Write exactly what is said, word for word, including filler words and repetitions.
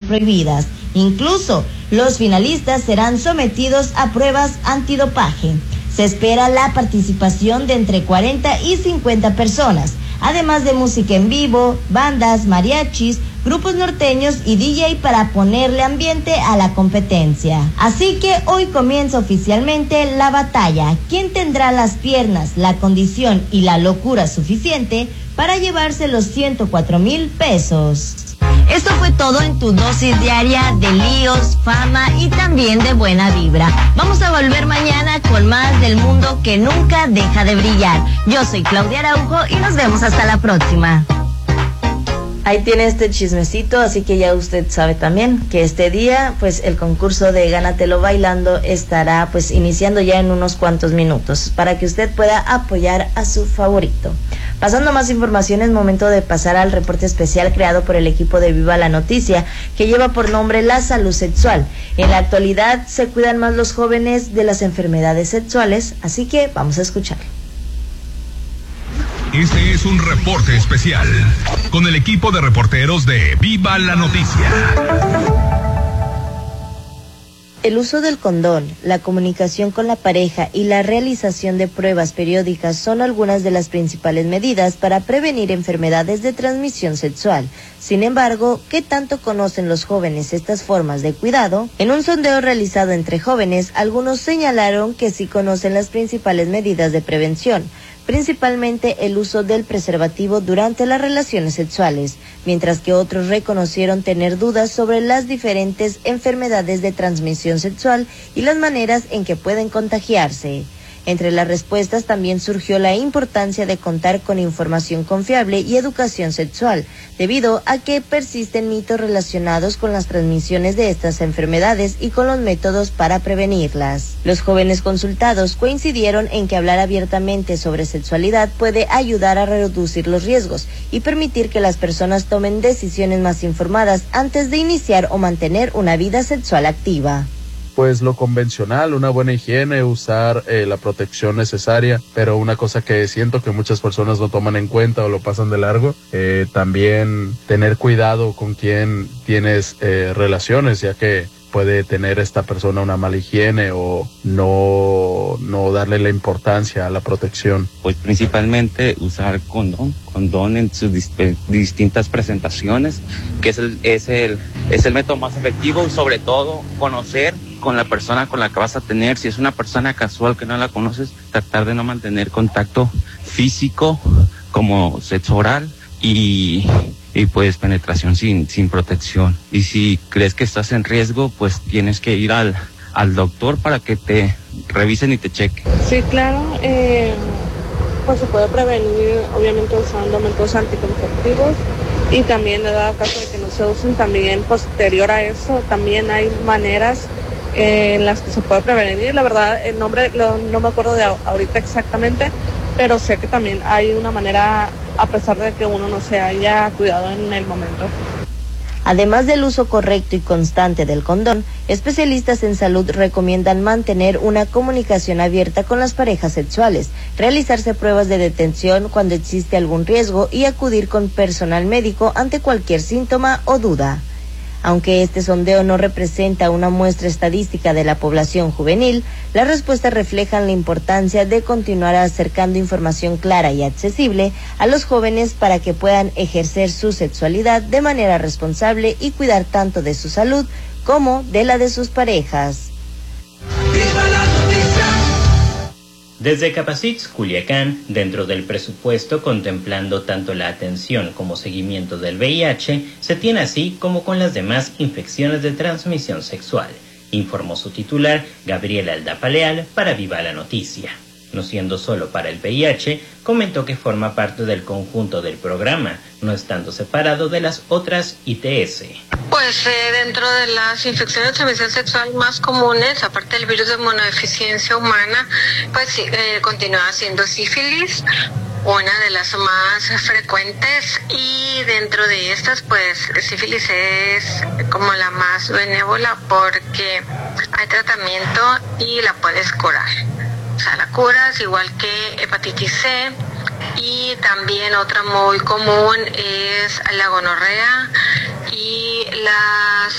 prohibidas. Incluso los finalistas serán sometidos a pruebas antidopaje. Se espera la participación de entre cuarenta y cincuenta personas, además de música en vivo, bandas, mariachis, grupos norteños y D J para ponerle ambiente a la competencia. Así que hoy comienza oficialmente la batalla. ¿Quién tendrá las piernas, la condición y la locura suficiente para llevarse los ciento cuatro mil pesos? Esto fue todo en tu dosis diaria de líos, fama y también de buena vibra. Vamos a volver mañana con más del mundo que nunca deja de brillar. Yo soy Claudia Araujo y nos vemos hasta la próxima. Ahí tiene este chismecito, así que ya usted sabe también que este día, pues el concurso de Gánatelo Bailando estará pues iniciando ya en unos cuantos minutos para que usted pueda apoyar a su favorito. Pasando más información, es momento de pasar al reporte especial creado por el equipo de Viva la Noticia, que lleva por nombre La Salud Sexual. En la actualidad se cuidan más los jóvenes de las enfermedades sexuales, así que vamos a escucharlo. Este es un reporte especial con el equipo de reporteros de Viva la Noticia. El uso del condón, la comunicación con la pareja y la realización de pruebas periódicas son algunas de las principales medidas para prevenir enfermedades de transmisión sexual. Sin embargo, ¿qué tanto conocen los jóvenes estas formas de cuidado? En un sondeo realizado entre jóvenes, algunos señalaron que sí conocen las principales medidas de prevención, principalmente el uso del preservativo durante las relaciones sexuales, mientras que otros reconocieron tener dudas sobre las diferentes enfermedades de transmisión sexual y las maneras en que pueden contagiarse. Entre las respuestas también surgió la importancia de contar con información confiable y educación sexual, debido a que persisten mitos relacionados con las transmisiones de estas enfermedades y con los métodos para prevenirlas. Los jóvenes consultados coincidieron en que hablar abiertamente sobre sexualidad puede ayudar a reducir los riesgos y permitir que las personas tomen decisiones más informadas antes de iniciar o mantener una vida sexual activa. Pues lo convencional, una buena higiene, usar eh, la protección necesaria, pero una cosa que siento que muchas personas no toman en cuenta o lo pasan de largo, eh, también tener cuidado con quién tienes eh, relaciones, ya que puede tener esta persona una mala higiene o no, no darle la importancia a la protección. Pues principalmente usar condón, condón en sus dis- distintas presentaciones, que es el, es el, es el método más efectivo, y sobre todo conocer con la persona con la que vas a tener. Si es una persona casual que no la conoces, tratar de no mantener contacto físico como sexo oral y, y pues penetración sin, sin protección. Y si crees que estás en riesgo, pues tienes que ir al, al doctor para que te revisen y te chequen. Sí, claro, eh, pues se puede prevenir obviamente usando métodos anticonceptivos, y también en dado caso de que no se usen, también posterior a eso también hay maneras eh, en las que se puede prevenir. La verdad el nombre lo, no me acuerdo de ahorita exactamente, pero sé que también hay una manera, a pesar de que uno no se haya cuidado en el momento. Además del uso correcto y constante del condón, especialistas en salud recomiendan mantener una comunicación abierta con las parejas sexuales, realizarse pruebas de detención cuando existe algún riesgo y acudir con personal médico ante cualquier síntoma o duda. Aunque este sondeo no representa una muestra estadística de la población juvenil, las respuestas reflejan la importancia de continuar acercando información clara y accesible a los jóvenes para que puedan ejercer su sexualidad de manera responsable y cuidar tanto de su salud como de la de sus parejas. Desde Capacit's Culiacán, dentro del presupuesto contemplando tanto la atención como seguimiento del V I H, se tiene así como con las demás infecciones de transmisión sexual, informó su titular, Gabriela Aldapa Leal, para Viva la Noticia. No siendo solo para el V I H, comentó que forma parte del conjunto del programa, no estando separado de las otras I T S. Pues eh, dentro de las infecciones de transmisión sexual más comunes, aparte del virus de inmunodeficiencia humana, pues sí, eh, continúa siendo sífilis, una de las más frecuentes, y dentro de estas pues sífilis es como la más benévola porque hay tratamiento y la puedes curar. O sea, la curas igual que hepatitis C, y también otra muy común es la gonorrea y las